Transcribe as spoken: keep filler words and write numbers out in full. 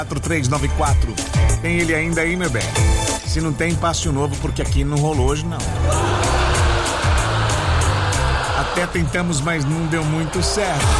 quatro três nove quatro. Tem ele ainda aí, meu bem? Se não tem, passe o novo, porque aqui não rolou hoje, não. Até tentamos, mas não deu muito certo.